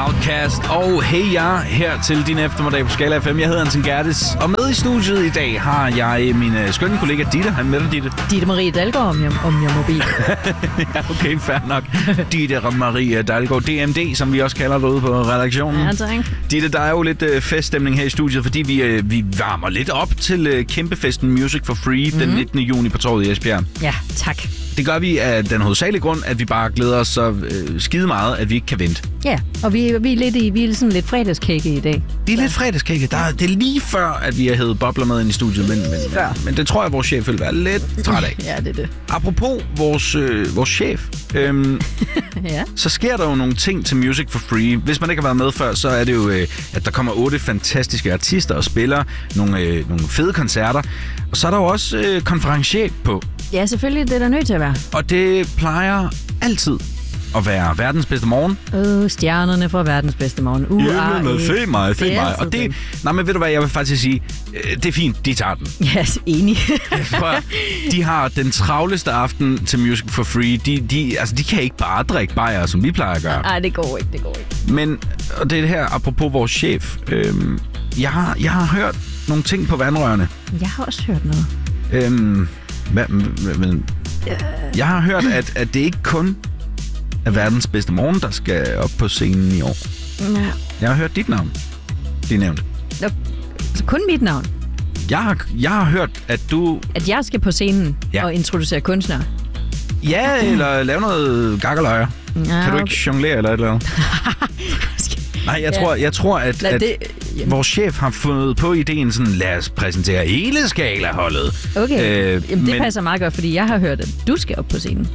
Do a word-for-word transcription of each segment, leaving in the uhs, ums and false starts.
Outcast og Hey Ja her til din eftermiddag på Skala F M. Jeg hedder Anton Gerdes, og med i studiet i dag har jeg min skønne kollega Ditte. Han med dig, Ditte. Ditte Marie Dalgaard, om jeg, om jeg må bede. Ja, okay, fair nok. Ditte Marie Dalgaard, D M D, som vi også kalder derude på redaktionen. Ja, tak. Ditte, der er jo lidt øh, feststemning her i studiet, fordi vi, øh, vi varmer lidt op til øh, kæmpefesten Music for Free mm-hmm. den nittende juni på Torvet i Esbjerg. Ja, tak. Det gør vi af den hovedsagelige grund, at vi bare glæder os så øh, skide meget, at vi ikke kan vente. Ja, og vi, vi, er, lidt i, vi er sådan lidt fredagskække i dag. Det er lidt fredagskække. Der er, det er lige før, at vi har hævet bobler med ind i studiet, men, men, men, men det tror jeg, vores chef vil være lidt træt af. Ja, det er det. Apropos vores, øh, vores chef, øhm, ja. så sker der jo nogle ting til Music for Free. Hvis man ikke har været med før, så er det jo, øh, at der kommer otte fantastiske artister og spiller nogle, øh, nogle fede koncerter. Og så er der jo også øh, konferencier på. Ja, selvfølgelig. Det er der nødt til at være. Og det plejer altid at være verdens bedste morgen. Øh, stjernerne fra verdens bedste morgen. Uh, ja, men se mig, se mig. Og det, nej, men ved du hvad, jeg vil faktisk sige, det er fint, de tager den. Ja, yes, enig. De har den travleste aften til Music for Free. De, de, altså, de kan ikke bare drikke bajer, som vi plejer at gøre. Nej, det går ikke, det går ikke. Men, og det er det her, apropos vores chef. Øhm, jeg, har, jeg har hørt nogle ting på vandrørene. Jeg har også hørt noget. Øhm, hvad, men, jeg har hørt, at, at det ikke kun er verdens bedste morgen, der skal op på scenen i år. Ja. Jeg har hørt dit navn blive nævnt. Nå, så kun mit navn? Jeg har, jeg har hørt, at du... At jeg skal på scenen ja. og introducere kunstnere? Ja, eller lave noget gakkeløjer. Ja, kan du ikke jonglere eller et eller andet? Nej, jeg, ja. tror, jeg tror, at, at det, vores chef har fundet på ideen sådan, lad os præsentere hele Skala-holdet. Okay, øh, Jamen, det men... passer meget godt, fordi jeg har hørt, at du skal op på scenen.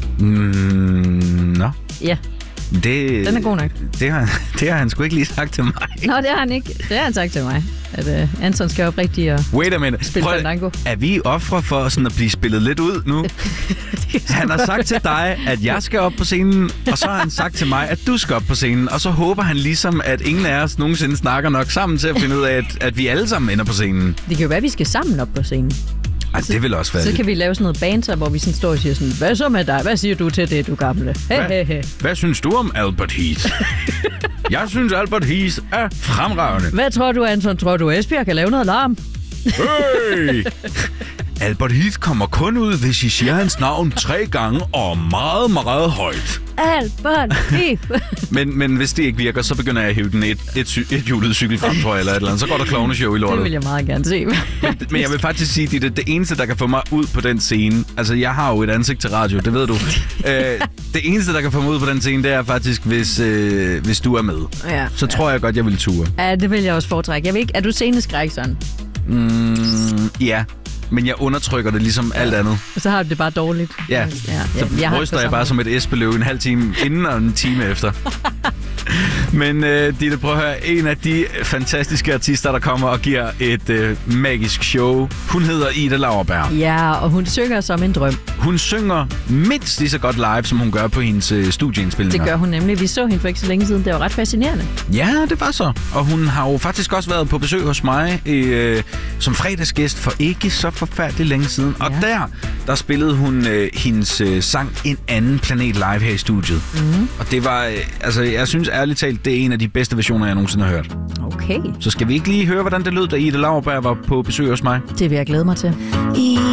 Mm, nå. Ja. Det, Den er god nok. Det har, det har han sgu ikke lige sagt til mig. Nå, det har han ikke. Det har han sagt til mig. At uh, Anton skal op rigtig og Wait a minute. spille fandango. Er vi ofre for sådan at blive spillet lidt ud nu? Han har sagt til dig, at jeg skal op på scenen, og så har han sagt til mig, at du skal op på scenen. Og så håber han ligesom, at ingen af os nogensinde snakker nok sammen til at finde ud af, at, at vi alle sammen ender på scenen. Det kan jo være, at vi skal sammen op på scenen. Ej, det vil også være Så det. kan vi lave sådan noget banter, hvor vi sådan står og siger sådan, hvad så med dig? Hvad siger du til det, du gamle? Hey, hvad, hey, hey. Hvad synes du om Albert Heath? Jeg synes, Albert Heath er fremragende. Hvad tror du, Anton? Tror du, Esbjerg kan lave noget larm? Hey! Albert Heath kommer kun ud, hvis I siger hans navn tre gange og meget, meget højt. Albert Heath! men, men hvis det ikke virker, så begynder jeg at hive den et, et, et hjulet cykel frem, tror jeg, eller et eller andet. Så går der klovneshow i lortet. Det vil jeg meget gerne se. men, men jeg vil faktisk sige, det er det eneste, der kan få mig ud på den scene. Altså, jeg har jo et ansigt til radio, det ved du. øh, det eneste, der kan få mig ud på den scene, det er faktisk, hvis, øh, hvis du er med. Ja, så tror jeg godt, jeg vil ture. Ja, det vil jeg også foretrække. Jeg vil ikke, er du sceneskræk sådan? Mm, ja. Men jeg undertrykker det ligesom ja. alt andet. Og så har det bare dårligt. Ja, ja. så jeg ryster jeg bare som et esbeløv en halv time inden og en time efter. Men uh, Ditte, prøv at høre. En af de fantastiske artister, der kommer og giver et uh, magisk show. Hun hedder Ida Lauerberg. Ja, og hun synger som en drøm. Hun synger mindst lige så godt live, som hun gør på hendes uh, studieindspilninger. Det gør hun nemlig. Vi så hende for ikke så længe siden. Det var ret fascinerende. Ja, det var så. Og hun har jo faktisk også været på besøg hos mig uh, som fredagsgæst for ikke så forfærdeligt længe siden. Og ja. der, der spillede hun uh, hendes uh, sang En anden planet live her i studiet. Mm-hmm. Og det var, uh, altså jeg synes ærligt talt, det er en af de bedste versioner, jeg nogensinde har hørt. Okay. Så skal vi ikke lige høre, hvordan det lød, da Ida Lauerberg var på besøg hos mig? Det vil jeg glæde mig til.